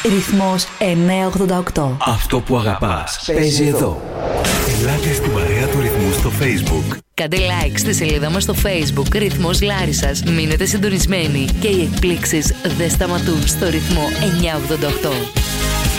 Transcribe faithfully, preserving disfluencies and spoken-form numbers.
Ρυθμός εννιακόσια ογδόντα οκτώ. Αυτό που αγαπάς παίζει εδώ. Ελάτε στην παρέα του Ρυθμού στο Facebook. Κάντε like στη σελίδα μας στο Facebook Ρυθμός Λάρισσας. Μείνετε συντονισμένοι και οι εκπλήξεις δεν σταματούν στο Ρυθμό εννιακόσια ογδόντα οκτώ.